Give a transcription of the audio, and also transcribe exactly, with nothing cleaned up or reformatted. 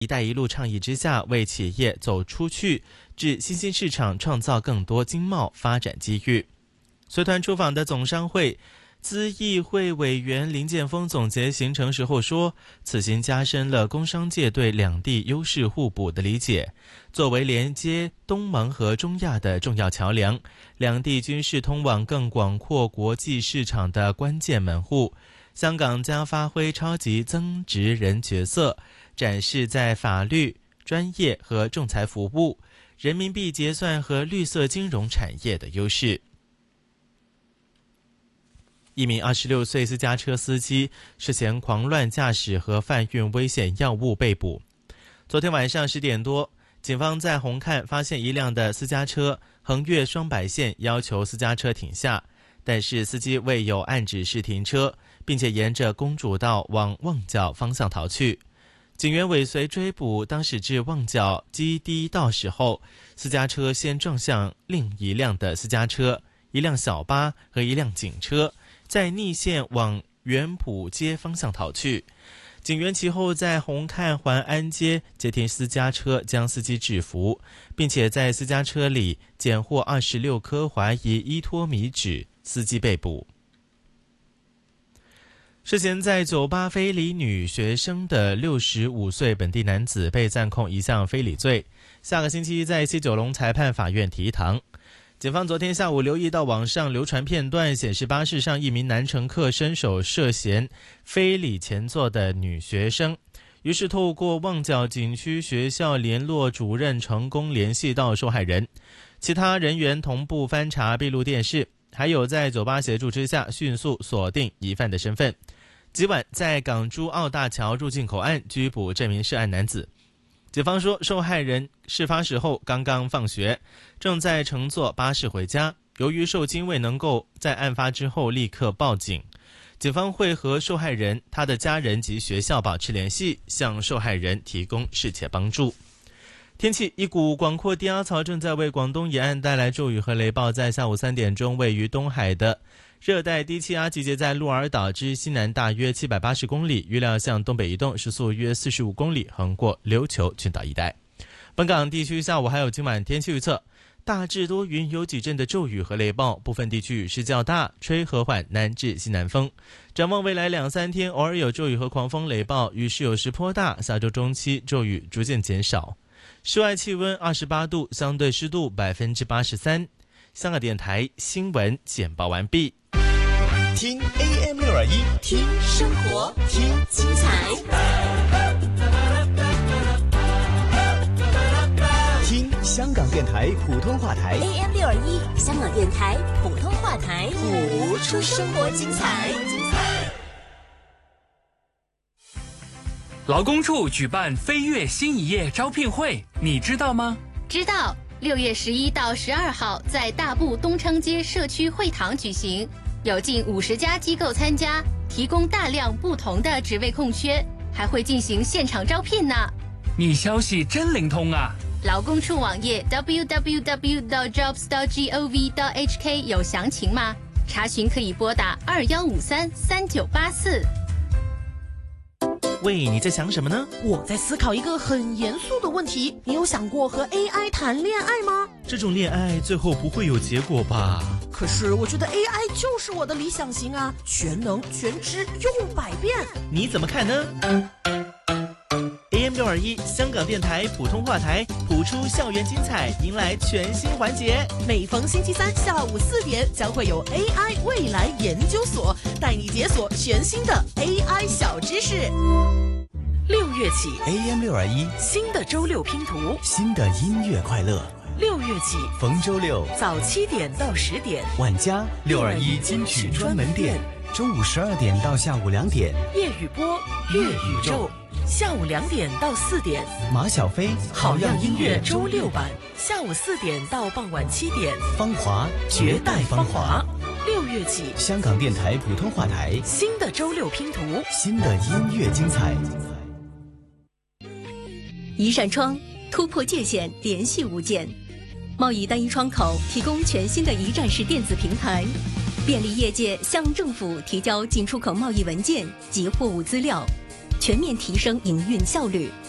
一带一路倡议之下，为企业走出去至新兴市场创造更多经贸发展机遇。随团出访的总商会资议会委员林建峰总结行程时候说，此行加深了工商界对两地优势互补的理解，作为连接东盟和中亚的重要桥梁，两地均是通往更广阔国际市场的关键门户。香港将发挥超级增值人角色，展示在法律、专业和仲裁服务、人民币结算和绿色金融产业的优势。一名二十六岁私家车司机涉嫌狂乱驾驶和贩运危险药物被捕。昨天晚上十点多，警方在红磡发现一辆的私家车横越双白线，要求私家车停下，但是司机未有按指示停车，并且沿着公主道往旺角方向逃去。警员尾随追捕，当驶至旺角基堤道时候，私家车先撞向另一辆的私家车、一辆小巴和一辆警车，在逆线往元埔街方向逃去。警员其后在红磡环安街截停私家车，将司机制服，并且在私家车里检获二十六颗怀疑依托米纸，司机被捕。涉嫌在酒吧非礼女学生的六十五岁本地男子被暂控一项非礼罪，下个星期在西九龙裁判法院提堂。警方昨天下午留意到网上流传片段，显示巴士上一名男乘客伸手涉嫌非礼前座的女学生，于是透过旺角警区学校联络主任成功联系到受害人，其他人员同步翻查闭路电视，还有在酒吧协助之下迅速锁定疑犯的身份。今晚在港珠澳大桥入境口岸拘捕这名涉案男子。警方说，受害人事发时候刚刚放学，正在乘坐巴士回家，由于受惊未能够在案发之后立刻报警，警方会和受害人、他的家人及学校保持联系，向受害人提供适切帮助。天气，一股广阔低压槽正在为广东沿岸带来骤雨和雷暴，在下午三点钟，位于东海的热带低气压集结在鹿儿岛之西南大约七百八十公里，预料向东北移动，时速约四十五公里，横过琉球群岛一带。本港地区下午还有今晚天气预测，大致多云，有几阵的骤雨和雷暴，部分地区雨势较大，吹和缓南至西南风。展望未来两三天，偶尔有骤雨和狂风雷暴，雨势有时颇大，下周中期骤雨逐渐减少。室外气温二十八度，相对湿度百分之八十三。香港电台新闻简报完毕。 听 A M 六二一， 听生活，听精彩， 听香港电台普通话台 A M 六二一，香港电台普通话台，谱出生活精彩。 劳工处举办飞跃新一页招聘会，你知道吗？ 知道，六月十一到十二号在大埔东昌街社区会堂举行，有近五十家机构参加，提供大量不同的职位空缺，还会进行现场招聘呢。 你消息真灵通啊！ 劳工处网页 double-u double-u double-u 点 jobs 点 gov 点 h k 有详情吗？查询可以拨打二一五三三九八四。 喂，你在想什么呢？ 我在思考一个很严肃的问题，你有想过和 A I 谈恋爱吗？ 这种恋爱最后不会有结果吧？ 可是我觉得 A I 就是我的理想型啊，全能全知又百变。 你怎么看呢？ A M 六二一 香港电台普通话台，谱出校园精彩，迎来全新环节。 每逢星期三下午四点，将会有 A I 未来研究所带你解锁全新的 A I 小知识。六月起 A M 六二一， 新的周六拼图， 新的音乐快乐。 六月起逢周六早七点到十点， 晚家六二一金曲专门店，中午十二点到下午两点， 夜雨波乐宇宙。下午两点到四点， 马小飞好样音乐周六版；下午四点到傍晚七点， 芳华绝代芳华。六月起， 香港电台普通话台新的周六拼图， 新的音乐精彩。 一扇窗突破界限，联系物件。贸易单一窗口提供全新的一站式电子平台，便利业界向政府提交进出口贸易文件及货物资料，全面提升营运效率。